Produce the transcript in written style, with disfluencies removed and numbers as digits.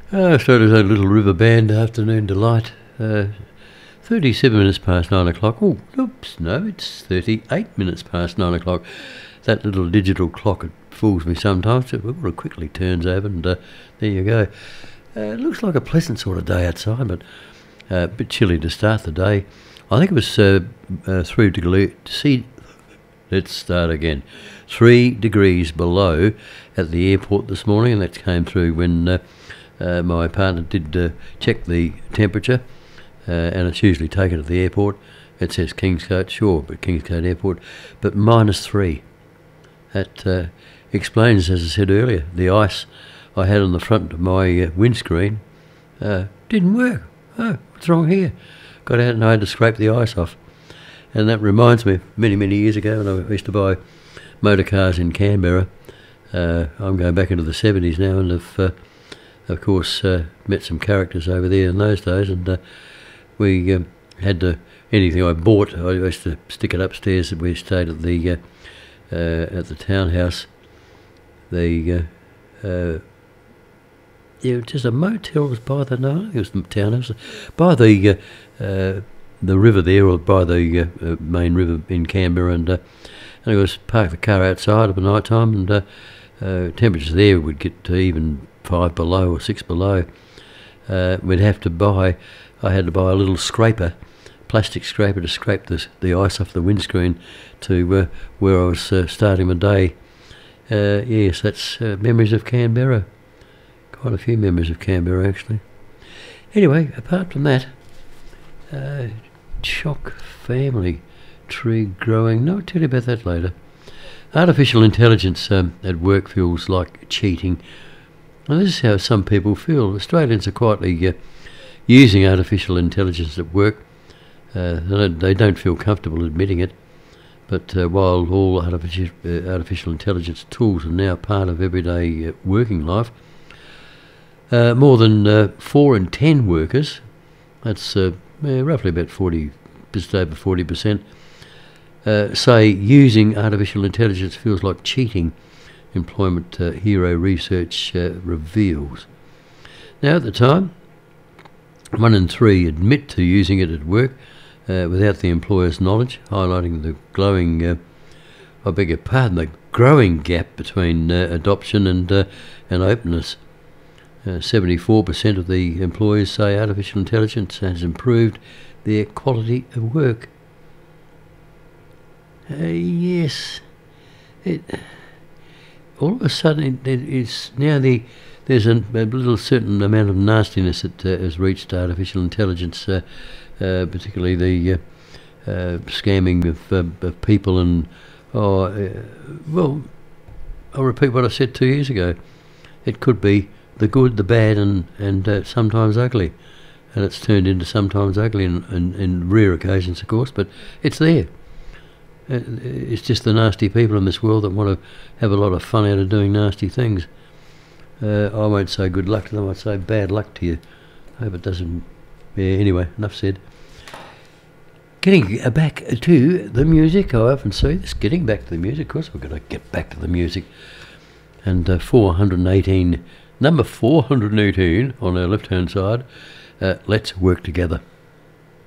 So it was a little river band afternoon delight. 37 minutes past 9 o'clock. Oh, oops, no, it's 38 minutes past 9 o'clock. That little digital clock, it fools me sometimes. It quickly turns over, and there you go. It looks like a pleasant sort of day outside, but a bit chilly to start the day. I think it was 3 degrees. Let's start again. 3 degrees below at the airport this morning, and that came through when my partner did check the temperature, and it's usually taken at the airport. It says Kingscote, sure, but Kingscote Airport, but -3. That explains, as I said earlier, the ice I had on the front of my windscreen didn't work. Oh, what's wrong here? Got out and I had to scrape the ice off. And that reminds me, many, many years ago, when I used to buy motor cars in Canberra. I'm going back into the 70s now, and have, of course, met some characters over there in those days, and we had to, anything I bought, I used to stick it upstairs. We stayed at the townhouse. Just a motel was by it was the townhouse, by the river there, or by the main river in Canberra, and I was park the car outside of a night time, and temperatures there would get to even 5 below or 6 below. I had to buy a little scraper, plastic scraper, to scrape the ice off the windscreen to where I was starting my day. Yes, that's memories of Canberra. Quite a few memories of Canberra, actually. Anyway, apart from that, chock family tree growing. No, I'll tell you about that later. Artificial intelligence at work feels like cheating. Now, this is how some people feel. Australians are quietly using artificial intelligence at work. They don't feel comfortable admitting it. But while all artificial intelligence tools are now part of everyday working life, more than 4 in 10 workers, that's roughly about 40, just over 40%, say using artificial intelligence feels like cheating. Employment Hero research reveals. Now, at the time, 1 in 3 admit to using it at work without the employer's knowledge, highlighting the growing gap between adoption and openness. 74% of the employees say artificial intelligence has improved their quality of work. Yes, all of a sudden it's now there's a little certain amount of nastiness that has reached artificial intelligence, particularly the scamming of people, and well, I'll repeat what I said 2 years ago. It could be the good, the bad, and sometimes ugly, and it's turned into sometimes ugly in rare occasions, of course, but it's there. It's just the nasty people in this world that want to have a lot of fun out of doing nasty things. I won't say good luck to them, I'd say bad luck to you. I hope it doesn't. Yeah, anyway, enough said. Getting back to the music, I often say this, getting back to the music. Of course we're going to get back to the music. And number 418 on our left-hand side, Let's Work Together.